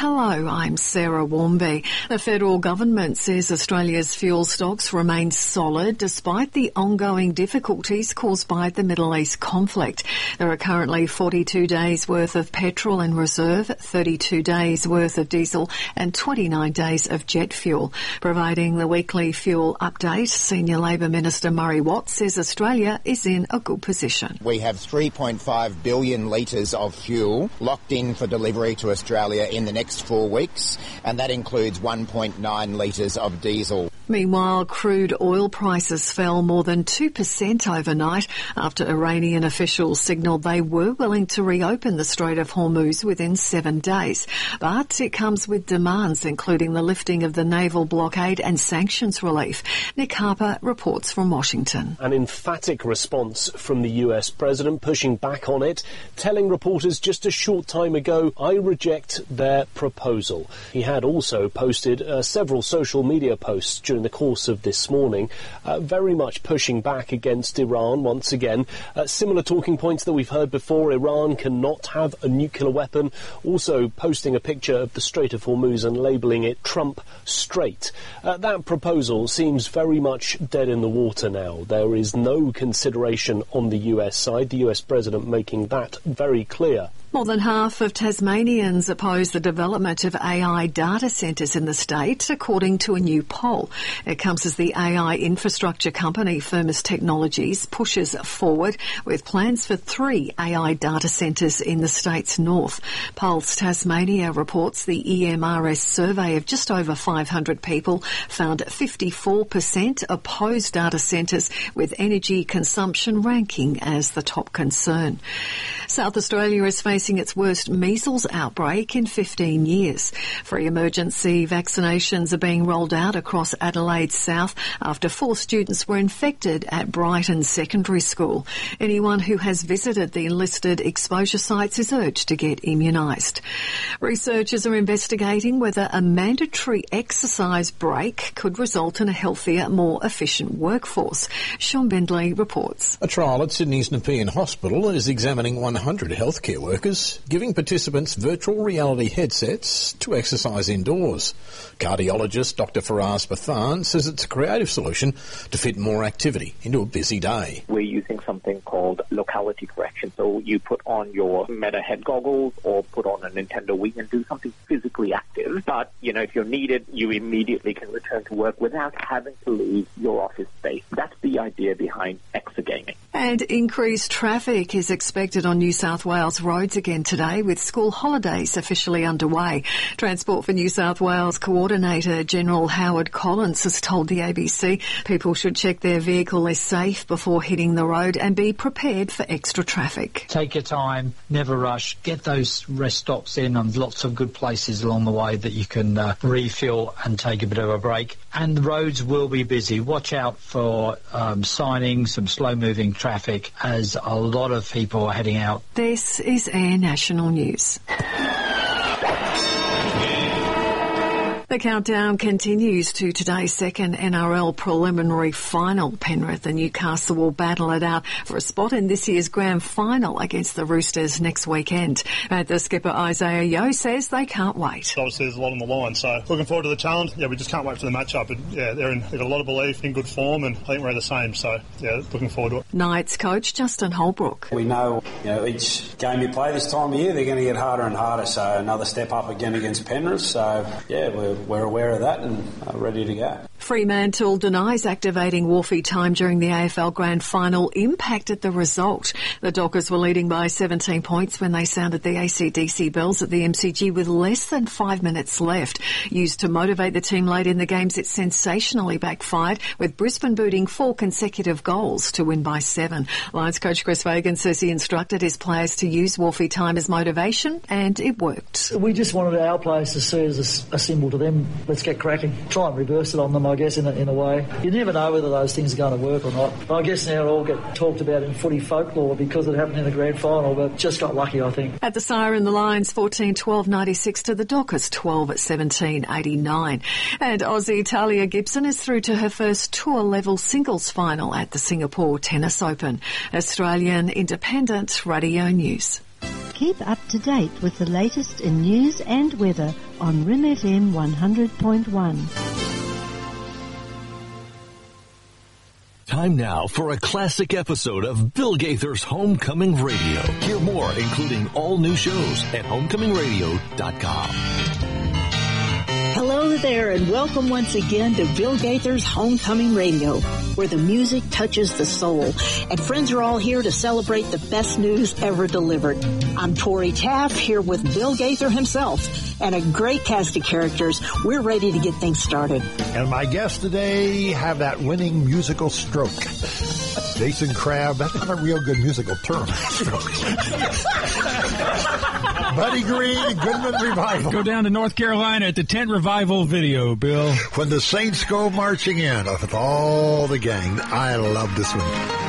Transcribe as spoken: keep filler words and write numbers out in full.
Hello, I'm Sarah Warmby. The federal government says Australia's fuel stocks remain solid despite the ongoing difficulties caused by the Middle East conflict. There are currently forty-two days worth of petrol in reserve, thirty-two days worth of diesel and twenty-nine days of jet fuel. Providing the weekly fuel update, Senior Labor Minister Murray Watt says Australia is in a good position. We have three point five billion litres of fuel locked in for delivery to Australia in the next four weeks, and that includes one point nine litres of diesel. Meanwhile, crude oil prices fell more than two percent overnight after Iranian officials signalled they were willing to reopen the Strait of Hormuz within seven days. But it comes with demands, including the lifting of the naval blockade and sanctions relief. Nick Harper reports from Washington. An emphatic response from the U S president, pushing back on it, telling reporters just a short time ago, I reject their proposal. He had also posted uh, several social media posts during the course of this morning, uh, very much pushing back against Iran once again. Uh, similar talking points that we've heard before. Iran cannot have a nuclear weapon. Also posting a picture of the Strait of Hormuz and labelling it Trump Strait. Uh, that proposal seems very much dead in the water now. There is no consideration on the U S side. The U S president making that very clear. More than half of Tasmanians oppose the development of A I data centres in the state, according to a new poll. It comes as the A I infrastructure company Firmus Technologies pushes forward with plans for three A I data centres in the state's north. Pulse Tasmania reports the E M R S survey of just over five hundred people found fifty-four percent oppose data centres, with energy consumption ranking as the top concern. South Australia is facing its worst measles outbreak in fifteen years. Free emergency vaccinations are being rolled out across Adelaide South after four students were infected at Brighton Secondary School. Anyone who has visited the enlisted exposure sites is urged to get immunised. Researchers are investigating whether a mandatory exercise break could result in a healthier, more efficient workforce. Sean Bendley reports. A trial at Sydney's Nepean Hospital is examining one hundred healthcare workers, giving participants virtual reality headsets to exercise indoors. Cardiologist Doctor Faraz Bathan says it's a creative solution to fit more activity into a busy day. We're using something called locality correction. So you put on your Meta head goggles or put on a Nintendo Wii and do something physically active. But, you know, if you're needed, you immediately can return to work without having to leave your office space. That's the idea behind exergaming. And increased traffic is expected on New South Wales roads again today, with school holidays officially underway. Transport for New South Wales Coordinator General Howard Collins has told the A B C people should check their vehicle is safe before hitting the road and be prepared for extra traffic. Take your time, never rush, get those rest stops in, and lots of good places along the way that you can uh, refill and take a bit of a break. And the roads will be busy. Watch out for um, signing, some slow-moving traffic, as a lot of people are heading out. This is Air National News. The countdown continues to today's second N R L preliminary final. Penrith and Newcastle will battle it out for a spot in this year's grand final against the Roosters next weekend. But the skipper Isaiah Yeo says they can't wait. Obviously there's a lot on the line, so looking forward to the challenge. Yeah, we just can't wait for the matchup. And, yeah, they're in, they've got a lot of belief, in good form, and I think we're the same. So, yeah, looking forward to it. Knights coach Justin Holbrook. We know, you know, each game you play this time of year, they're going to get harder and harder. So another step up again against Penrith. So, yeah, we're We're aware of that and are ready to go. Fremantle denies activating Wolfie time during the A F L Grand Final impacted the result. The Dockers were leading by seventeen points when they sounded the A C D C bells at the M C G with less than five minutes left. Used to motivate the team late in the games, it sensationally backfired, with Brisbane booting four consecutive goals to win by seven. Lions coach Chris Fagan says he instructed his players to use Wolfie time as motivation, and it worked. We just wanted our players to see it as a, a symbol to them. Let's get cracking. Try and reverse it on them, I guess, in a, in a way. You never know whether those things are going to work or not. But I guess now it all get talked about in footy folklore because it happened in the grand final, but just got lucky, I think. At the Siren, the Lions fourteen twelve ninety-six to the Dockers twelve seventeen eighty-nine. And Aussie Talia Gibson is through to her first tour-level singles final at the Singapore Tennis Open. Australian Independent Radio News. Keep up to date with the latest in news and weather on R I M F M one hundred point one. Time now for a classic episode of Bill Gaither's Homecoming Radio. Hear more, including all new shows at homecoming radio dot com. Hello there, and welcome once again to Bill Gaither's Homecoming Radio, where the music touches the soul, and friends are all here to celebrate the best news ever delivered. I'm Tori Taft, here with Bill Gaither himself, and a great cast of characters. We're ready to get things started. And my guests today have that winning musical stroke. Jason Crabb, that's not a real good musical term. Buddy Green, Goodman Revival. Go down to North Carolina at the Tent Revival video, Bill. When the Saints go marching in with all the gang. I love this one.